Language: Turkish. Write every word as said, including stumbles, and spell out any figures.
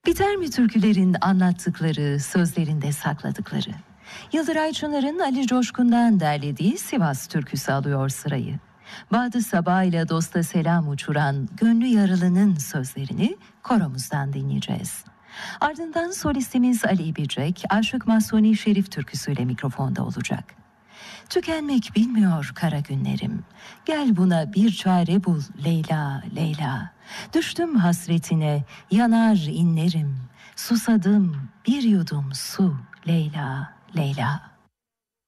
Biter mi türkülerin anlattıkları, sözlerinde sakladıkları? Yıldıray Çınar'ın Ali Coşkun'dan derlediği Sivas türküsü alıyor sırayı. Badı Sabah ile dosta selam uçuran Gönlü Yaralı'nın sözlerini koromuzdan dinleyeceğiz. Ardından solistimiz Ali İbicek, Aşık Mahsuni Şerif türküsüyle mikrofonda olacak. Tükenmek bilmiyor kara günlerim. Gel buna bir çare bul Leyla, Leyla. Düştüm hasretine, yanar inlerim. Susadım bir yudum su Leyla, Leyla.